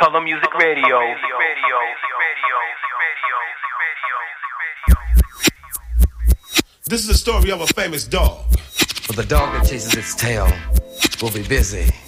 Color Music Radio. This is the story of a famous dog. For the dog that chases its tail will be busy.